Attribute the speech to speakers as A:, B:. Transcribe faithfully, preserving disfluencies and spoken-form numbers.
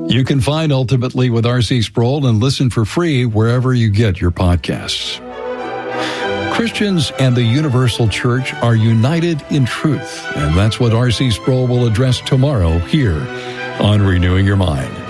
A: You can find Ultimately with R C Sproul and listen for free wherever you get your podcasts. Christians and the Universal Church are united in truth, and that's what R C Sproul will address tomorrow here on Renewing Your Mind.